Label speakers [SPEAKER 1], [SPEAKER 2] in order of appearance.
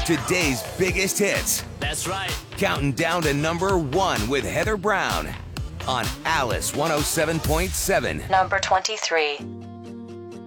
[SPEAKER 1] today's biggest hits.
[SPEAKER 2] That's right.
[SPEAKER 1] Counting down to number 1 with Heather Brown on Alice 107.7.
[SPEAKER 3] Number 23.